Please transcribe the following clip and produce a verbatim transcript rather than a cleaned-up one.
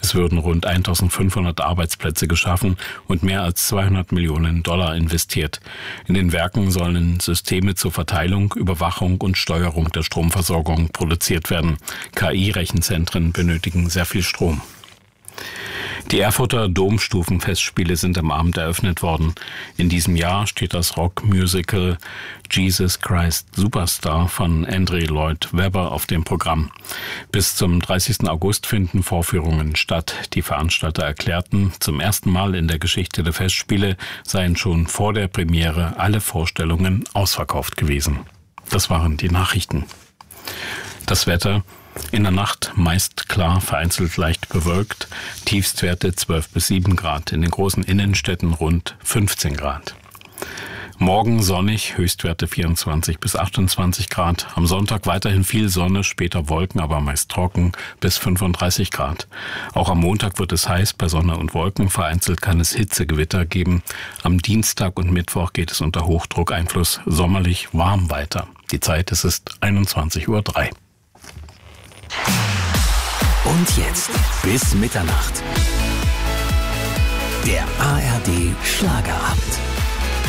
Es würden rund eintausendfünfhundert Arbeitsplätze geschaffen und mehr als zweihundert Millionen Dollar investiert. In den Werken sollen Systeme zur Verteilung, Überwachung und Steuerung der Stromversorgung produziert werden. K I-Rechenzentren benötigen sehr viel Strom. Die Erfurter Domstufenfestspiele sind am Abend eröffnet worden. In diesem Jahr steht das Rockmusical Jesus Christ Superstar von Andrew Lloyd Webber auf dem Programm. Bis zum dreißigsten August finden Vorführungen statt. Die Veranstalter erklärten, zum ersten Mal in der Geschichte der Festspiele seien schon vor der Premiere alle Vorstellungen ausverkauft gewesen. Das waren die Nachrichten. Das Wetter: in der Nacht meist klar, vereinzelt leicht bewölkt, Tiefstwerte zwölf bis sieben Grad, in den großen Innenstädten rund fünfzehn Grad. Morgen sonnig, Höchstwerte vierundzwanzig bis achtundzwanzig Grad. Am Sonntag weiterhin viel Sonne, später Wolken, aber meist trocken bis fünfunddreißig Grad. Auch am Montag wird es heiß bei Sonne und Wolken. Vereinzelt kann es Hitzegewitter geben. Am Dienstag und Mittwoch geht es unter Hochdruckeinfluss sommerlich warm weiter. Die Zeit, es ist einundzwanzig Uhr drei. Und jetzt bis Mitternacht. Der A R D Schlagerabend.